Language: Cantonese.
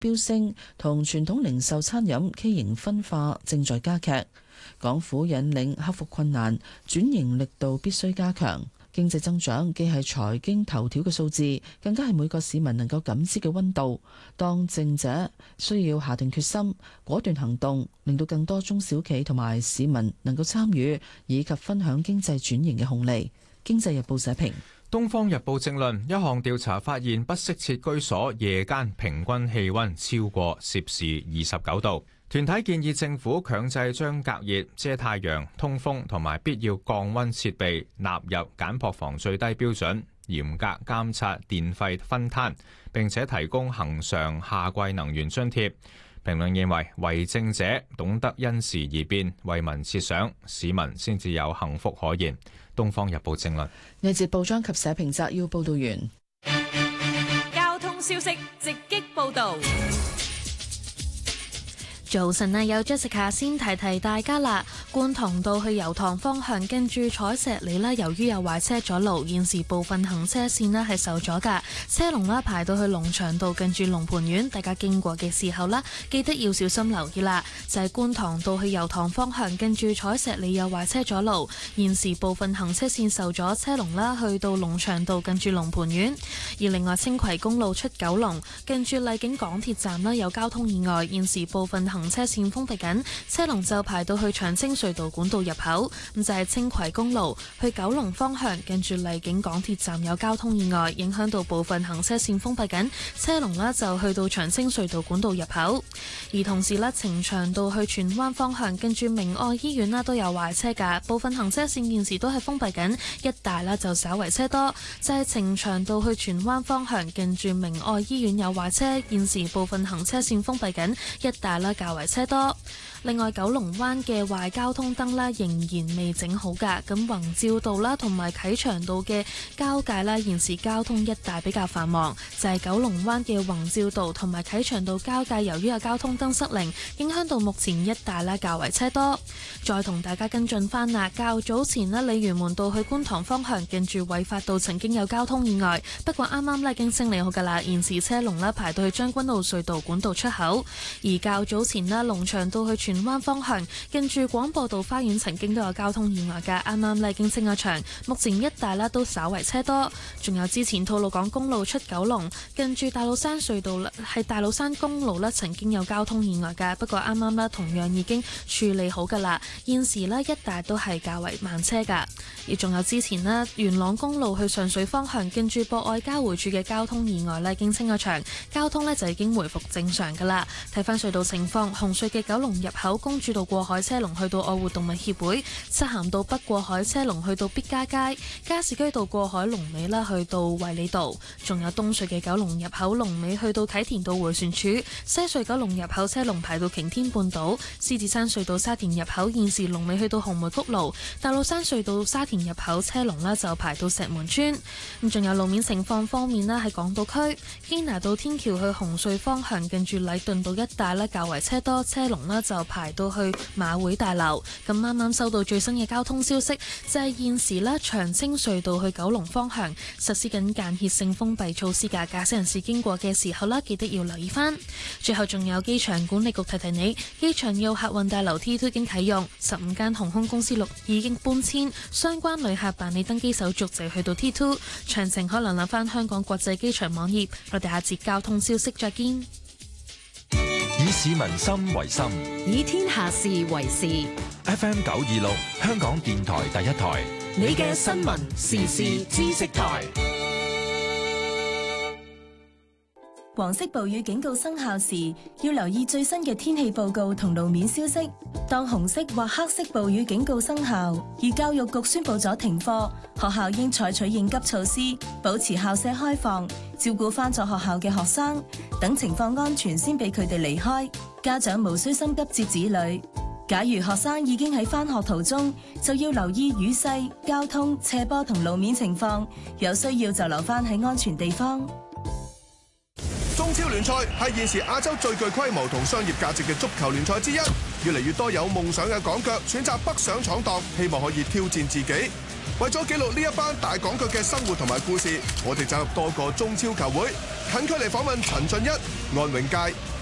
飆升同傳統零售餐飲畸形分化正在加劇。港府引領克服困難，轉型力度必須加強。經濟增長既係財經頭條嘅數字，更加係每個市民能夠感知嘅溫度。當政者需要下定決心，果斷行動，令到更多中小企同埋市民能夠參與，以及分享經濟轉型嘅紅利。經濟日報社評。 東方日報正論，一項調查發現，不適切居所夜間平均氣溫超過攝氏29度。團體建議政府強制將隔熱、遮太陽、通風同埋必要降溫設備納入簡樸房最低標準，嚴格監察電費分攤，並且提供恆常夏季能源津貼。評論認為，為政者懂得因時而變，為民設想，市民先至有幸福可言。東方日報正論。 呢節報章及社評摘要報道完。 交通消息直擊報道。 早晨啊，有 Jessica 先提大家啦。觀塘道去油塘方向，近住彩石里啦，由於有壞車阻路，現時部分行車線咧係受阻噶，車龍啦排到去龍翔道近住龍蟠苑，大家經過嘅時候啦，記得要小心留意啦。就係觀塘道去油塘方向，近住彩石里有壞車阻路，現時部分行車線受阻，車龍啦去到龍翔道近住龍蟠苑。而另外青葵公路出九龍，近住荔景港鐵站啦有交通意外，現時部分行車線封閉緊，車龍就排到去長青隧道管道入口。咁就係青葵公路去九龍方向，近住荔景港鐵站有交通意外，影響到部分行車線封閉緊，車龍呢就去到長青隧道管道入口。而同時呢，呈祥道去荃灣方向，近住明愛醫院啦都有壞車噶，部分行車線現時都係封閉緊，一帶啦就稍為車多。就係呈祥道去荃灣方向，近住明愛醫院有壞車，現時部分行車線封閉緊，一帶啦較為車多。另外九龍灣嘅壞交通燈啦仍然未整好噶，咁宏照道啦同埋啟祥道嘅交界啦，現時交通一帶比較繁忙。就係九龍灣嘅宏照道同埋啟祥道交界，由於有交通燈失靈，影響到目前一帶啦較為車多。再同大家跟進翻啦，較早前咧鯉魚門道去觀塘方向，近住偉發道曾經有交通意外，不過啱啱咧已經清理好噶啦，現時車龍咧排到去將軍澳隧道管道出口。而較早前咧龍翔道去荃灣方向，近住廣播道花園曾經都有交通意外嘅，啱啱咧已經清咗場，目前一帶咧都稍為車多。仲有之前吐露港公路出九龍，近住大老山隧道係大老山公路咧曾經有交通意外嘅，不過啱啱咧同樣已經處理好噶啦，現時咧一帶都係較為慢車噶。而仲有之前咧元朗公路去上水方向，近住博愛交匯處嘅交通意外咧已經清咗場，交通咧就已經回復正常噶啦。睇翻隧道情況，紅隧嘅九龍入口公主道過海車龍去到愛護動物協會，漆咸道北過海車龍去到必嘉街，加士居道過海龍尾啦去到衛理道，仲有東隧嘅九龍入口龍尾去到啟田道迴旋處，西隧九龍入口車龍排到擎天半島，獅子山隧道沙田入口現時龍尾去到紅梅谷路，大老山隧道沙田入口車龍啦就排到石門村。咁仲有路面情況方面啦，喺港島區堅拿道天橋去紅隧方向，近住禮頓道一帶咧較為車多，車龍啦就排到去馬會大樓。咁啱啱收到最新嘅交通消息，就係現時咧長青隧道去九龍方向實施緊間歇性封閉措施㗎，駕駛人士經過嘅時候啦，記得要留意翻。最後仲有機場管理局提提你，機場要客運大樓 T2 已經啟用，15間航空公司已經搬遷，相關旅客辦理登機手續就去到 T2。詳情可能留翻香港國際機場網頁。我哋下節交通消息再見。 以市民心為心， 以天下事為事。 FM 926香港電台第一台， 你嘅新聞時事知識台。 黃色暴雨警告生效時，要留意最新嘅天氣報告同路面消息。當紅色或黑色暴雨警告生效，而教育局宣布咗停課，學校應採取應急措施，保持校舍開放，照顧返咗學校嘅學生，等情況安全先俾佢哋離開。家長無需心急接子女。假如學生已經喺返學途中，就要留意雨勢、交通、斜坡同路面情況，有需要就留返喺安全地方。 中超聯賽係現時亞洲最具規模同商業價值嘅足球聯賽之一，越嚟越多有夢想嘅港腳選擇北上闖蕩，希望可以挑戰自己。 為咗記錄呢一班大港腳嘅生活同埋故事，我哋走入多個中超球會，近距離訪問陳俊一、安永佳、